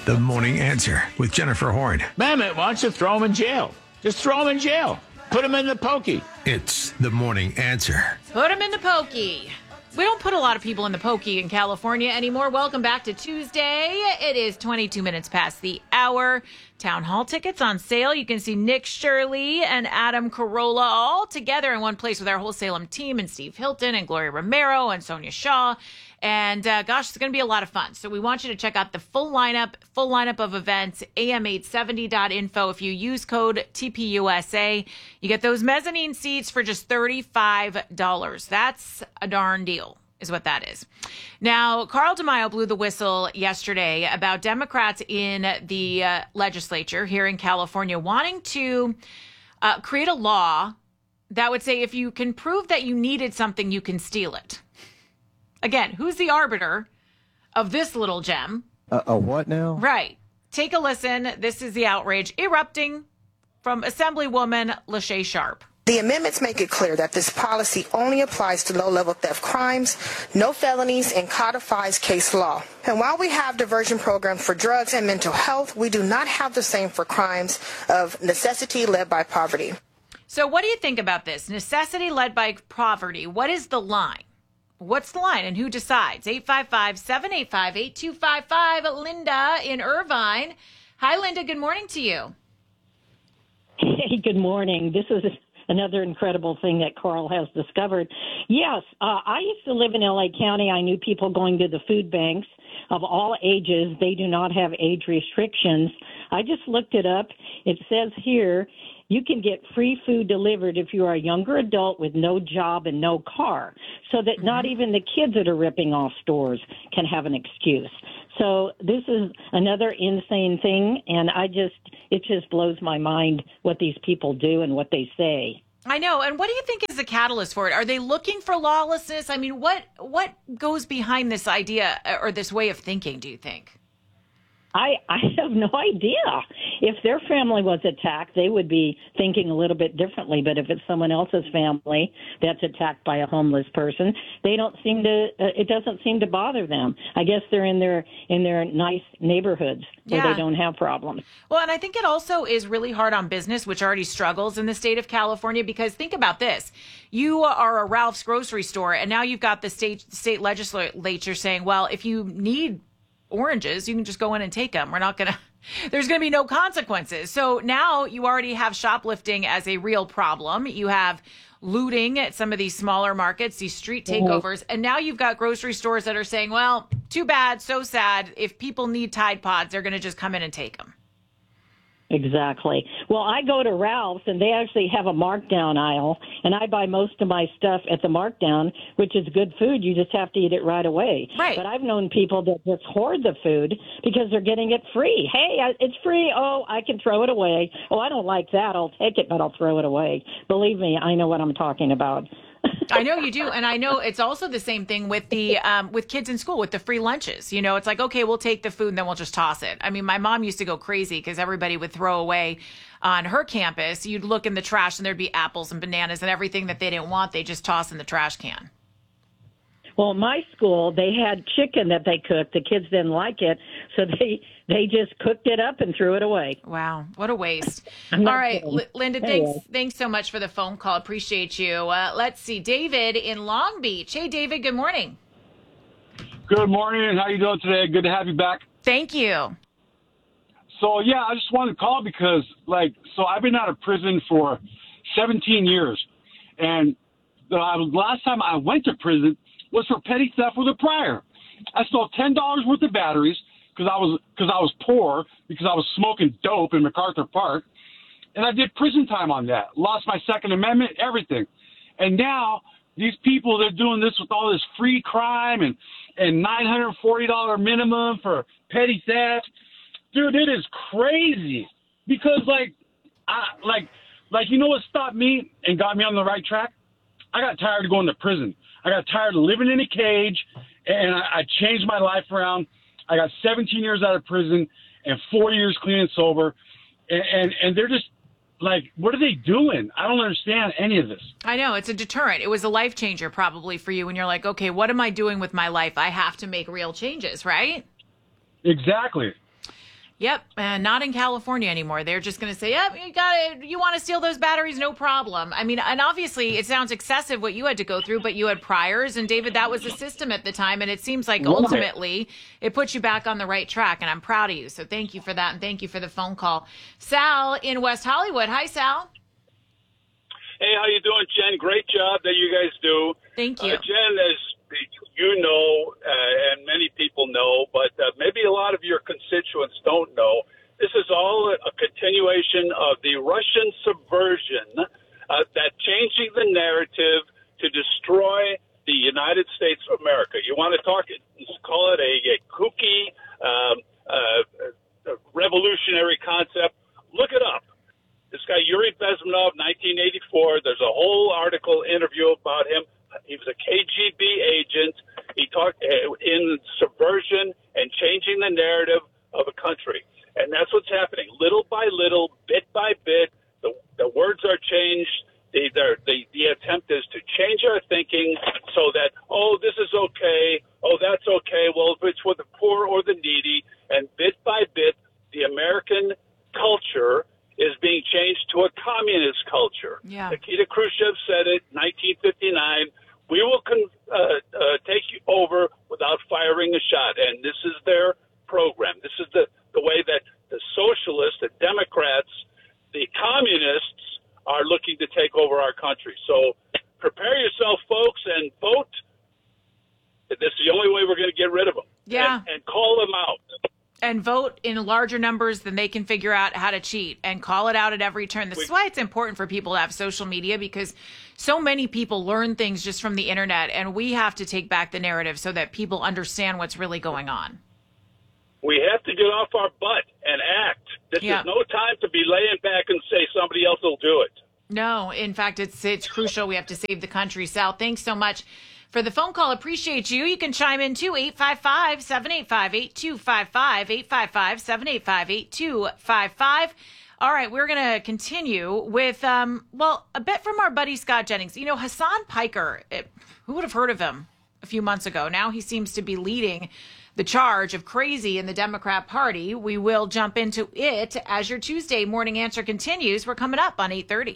The Morning Answer with Jennifer Horn. Mehmet wants to throw him in jail. Just throw him in jail. Put him in the pokey. It's The Morning Answer. Put him in the pokey. We don't put a lot of people in the pokey in California anymore. Welcome back to Tuesday. It is 22 minutes past the hour. Town hall tickets on sale. You can see Nick Shirley and Adam Carolla all together in one place with our whole Salem team and Steve Hilton and Gloria Romero and Sonia Shaw. And gosh, it's going to be a lot of fun. So we want you to check out the full lineup of events, am870.info. If you use code TPUSA, you get those mezzanine seats for just $35. That's a darn deal, is what that is. Now, Carl DeMaio blew the whistle yesterday about Democrats in the legislature here in California wanting to create a law that would say if you can prove that you needed something, you can steal it. Again, who's the arbiter of this little gem? A what now? Right. Take a listen. This is the outrage erupting from Assemblywoman Lachey Sharp. The amendments make it clear that this policy only applies to low-level theft crimes, no felonies, and codifies case law. And while we have diversion programs for drugs and mental health, we do not have the same for crimes of necessity led by poverty. So what do you think about this? Necessity led by poverty. What is the line? What's the line and who decides? 855-785-8255. Linda in Irvine. Hi, Linda. Good morning to you. Hey, good morning. This is another incredible thing that Carl has discovered. Yes, I used to live in L.A. County. I knew people going to the food banks of all ages. They do not have age restrictions. I just looked it up. It says here you can get free food delivered if you are a younger adult with no job and no car, so that not even the kids that are ripping off stores can have an excuse. So this is another insane thing, and it just blows my mind what these people do and what they say. I know. And what do you think is the catalyst for it? Are they looking for lawlessness? I mean, what goes behind this idea or this way of thinking, do you think? I have no idea. If their family was attacked, they would be thinking a little bit differently. But if it's someone else's family that's attacked by a homeless person, they don't seem to. It doesn't seem to bother them. I guess they're in their nice neighborhoods where they don't have problems. Well, and I think it also is really hard on business, which already struggles in the state of California. Because think about this: you are a Ralph's grocery store, and now you've got the state legislature saying, "Well, if you need oranges, you can just go in and take them. There's going to be no consequences." So now you already have shoplifting as a real problem. You have looting at some of these smaller markets, these street takeovers. And now you've got grocery stores that are saying, well, too bad, so sad. If people need Tide Pods, they're going to just come in and take them. Exactly. Well, I go to Ralph's, and they actually have a markdown aisle, and I buy most of my stuff at the markdown, which is good food. You just have to eat it right away. Right. But I've known people that just hoard the food because they're getting it free. Hey, it's free. Oh, I can throw it away. Oh, I don't like that. I'll take it, but I'll throw it away. Believe me, I know what I'm talking about. I know you do. And I know it's also the same thing with the with kids in school with the free lunches. You know, it's like, okay, we'll take the food and then we'll just toss it. I mean, my mom used to go crazy because everybody would throw away on her campus. You'd look in the trash and there'd be apples and bananas and everything that they didn't want. They just toss in the trash can. Well, in my school, they had chicken that they cooked. The kids didn't like it, so they just cooked it up and threw it away. Wow, what a waste. All right, Linda, thanks so much for the phone call. Appreciate you. Let's see, David in Long Beach. Hey, David, good morning. Good morning. How you doing today? Good to have you back. Thank you. So, yeah, I just wanted to call because, I've been out of prison for 17 years. And the last time I went to prison was for petty theft with a prior. I stole $10 worth of batteries because I was poor, because I was smoking dope in MacArthur Park, and I did prison time on that. Lost my Second Amendment, everything. And now these people, they're doing this with all this free crime and $940 minimum for petty theft. Dude, it is crazy because you know what stopped me and got me on the right track? I got tired of going to prison. I got tired of living in a cage, and I changed my life around. I got 17 years out of prison and 4 years clean and sober, and they're just like, what are they doing? I don't understand any of this. I know, it's a deterrent. It was a life changer probably for you when you're like, okay, what am I doing with my life? I have to make real changes, right? Exactly. Yep, and not in California anymore. They're just going to say, "Yep, you want to steal those batteries? No problem." I mean, and obviously, it sounds excessive what you had to go through, but you had priors, and David, that was the system at the time, and it seems like ultimately it puts you back on the right track, and I'm proud of you. So thank you for that, and thank you for the phone call, Sal in West Hollywood. Hi, Sal. Hey, how you doing, Jen? Great job that you guys do. Thank you, Jen. As you know, and many people know, but maybe a lot of your constituents don't know, this is all a continuation of the Russian subversion that changing the narrative to destroy the United States of America. You want to call it a kooky revolutionary concept. Look it up. This guy, Yuri Bezmenov, 1984, there's a whole article interview about him. He was a KGB agent. He talked in subversion and changing the narrative of a country. And that's what's happening. Little by little, bit by bit, the words are changed. The attempt is to change our thinking so that, oh, this is okay. Oh, that's okay. Well, if it's for the poor or the needy. And bit by bit, the American culture is being changed to a communist culture. Yeah. Nikita Khrushchev said it, 1959. We will take you over without firing a shot. And this is their program. This is the way that the socialists, the Democrats, the communists are looking to take over our country. So prepare yourself, folks, and vote. This is the only way we're going to get rid of them. Yeah. And call them out. And vote in larger numbers than they can figure out how to cheat and call it out at every turn. This is why it's important for people to have social media, because so many people learn things just from the internet, and we have to take back the narrative so that people understand what's really going on. We have to get off our butt and act. This is no time to be laying back and say somebody else will do it. No, in fact, it's crucial. We have to save the country. Sal, thanks so much for the phone call. Appreciate you. You can chime in too, 855-785-8255, 855-785-8255. All right, we're going to continue with, a bit from our buddy Scott Jennings. You know, Hassan Piker, who would have heard of him a few months ago? Now he seems to be leading the charge of crazy in the Democrat Party. We will jump into it as your Tuesday morning answer continues. We're coming up on 8:30.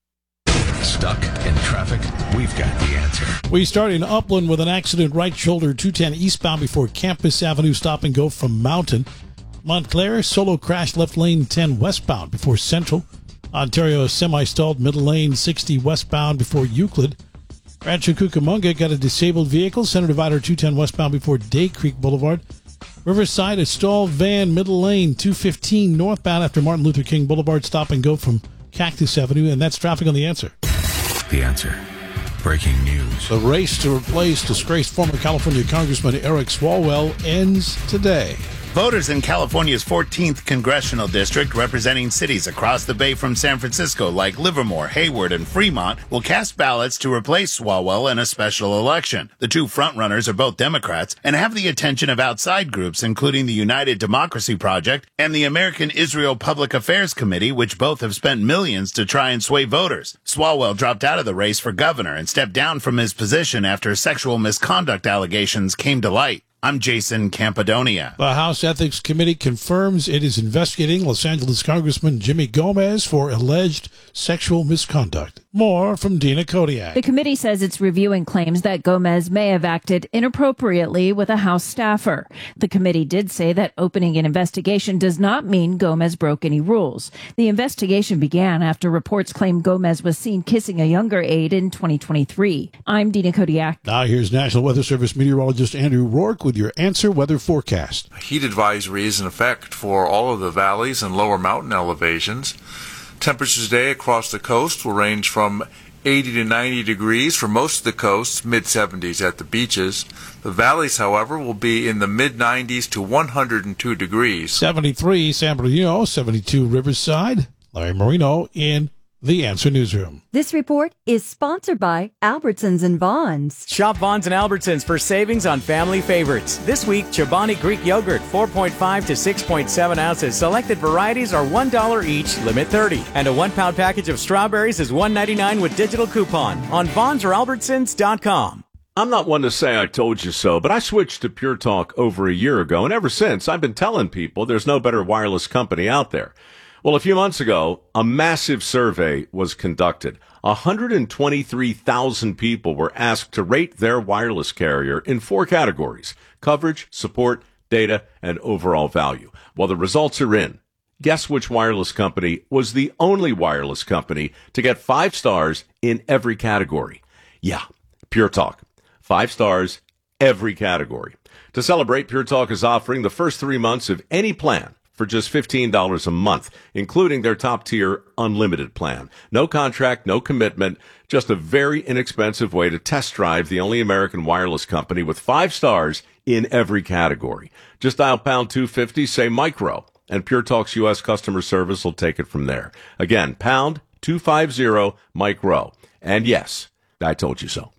Stuck in traffic? We've got the answer. We start in Upland with an accident, right shoulder 210 eastbound before Campus Avenue, stop and go from Mountain. Montclair, solo crash left lane 10 westbound before Central. Ontario, semi-stalled middle lane 60 westbound before Euclid. Rancho Cucamonga got a disabled vehicle, center divider 210 westbound before Day Creek Boulevard. Riverside, a stalled van middle lane 215 northbound after Martin Luther King Boulevard, stop and go from Cactus Avenue, and that's traffic on The Answer. The Answer. Breaking news. The race to replace disgraced former California Congressman Eric Swalwell ends today. Voters in California's 14th congressional district, representing cities across the bay from San Francisco like Livermore, Hayward, and Fremont, will cast ballots to replace Swalwell in a special election. The two frontrunners are both Democrats and have the attention of outside groups, including the United Democracy Project and the American Israel Public Affairs Committee, which both have spent millions to try and sway voters. Swalwell dropped out of the race for governor and stepped down from his position after sexual misconduct allegations came to light. I'm Jason Campadonia. The House Ethics Committee confirms it is investigating Los Angeles Congressman Jimmy Gomez for alleged sexual misconduct. More from Dina Kodiak. The committee says it's reviewing claims that Gomez may have acted inappropriately with a House staffer. The committee did say that opening an investigation does not mean Gomez broke any rules. The investigation began after reports claimed Gomez was seen kissing a younger aide in 2023. I'm Dina Kodiak. Now here's National Weather Service meteorologist Andrew Rourke with your Answer Weather forecast. Heat advisory is in effect for all of the valleys and lower mountain elevations. Temperatures today across the coast will range from 80 to 90 degrees for most of the coast, mid-70s at the beaches. The valleys, however, will be in the mid-90s to 102 degrees. 73 San Bernardino, 72 Riverside. Larry Marino in The Answer Newsroom. This report is sponsored by Albertsons and Vons. Shop Vons and Albertsons for savings on family favorites. This week, Chobani Greek yogurt, 4.5 to 6.7 ounces. Selected varieties are $1 each, limit 30. And a 1-pound package of strawberries is $1.99 with digital coupon on Vons or Albertsons.com. I'm not one to say I told you so, but I switched to Pure Talk over a year ago, and ever since, I've been telling people there's no better wireless company out there. Well, a few months ago, a massive survey was conducted. 123,000 people were asked to rate their wireless carrier in 4 categories: coverage, support, data, and overall value. Well, the results are in. Guess which wireless company was the only wireless company to get 5 stars in every category? Yeah, Pure Talk. 5 stars, every category. To celebrate, Pure Talk is offering the first 3 months of any plan for just $15 a month, including their top-tier unlimited plan. No contract, no commitment, just a very inexpensive way to test drive the only American wireless company with 5 stars in every category. Just dial pound 250, say micro, and Pure Talk's U.S. customer service will take it from there. Again, pound 250 micro. And yes, I told you so.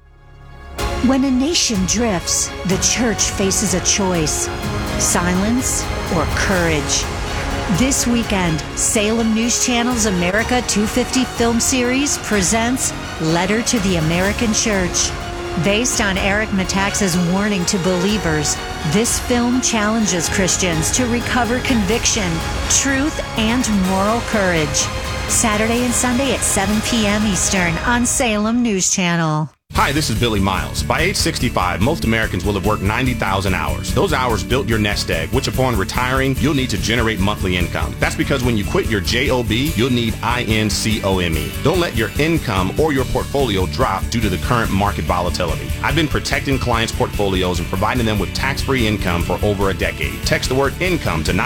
When a nation drifts, the church faces a choice: silence or courage. This weekend, Salem News Channel's America 250 film series presents Letter to the American Church. Based on Eric Metaxas' warning to believers, this film challenges Christians to recover conviction, truth, and moral courage. Saturday and Sunday at 7 p.m. Eastern on Salem News Channel. Hi, this is Billy Miles. By age 65, most Americans will have worked 90,000 hours. Those hours built your nest egg, which upon retiring, you'll need to generate monthly income. That's because when you quit your JOB, you'll need INCOME. Don't let your income or your portfolio drop due to the current market volatility. I've been protecting clients' portfolios and providing them with tax-free income for over a decade. Text the word income to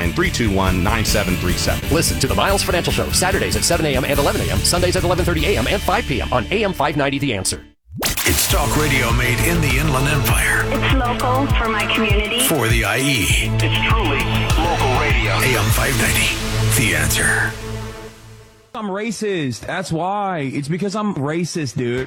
909-321-9737. Listen to the Miles Financial Show, Saturdays at 7 a.m. and 11 a.m., Sundays at 11:30 a.m. and 5 p.m. on AM 590 The Answer. It's talk radio made in the Inland Empire. It's local for my community. For the IE. It's truly local radio. AM 590, The Answer. I'm racist. That's why. It's because I'm racist, dude.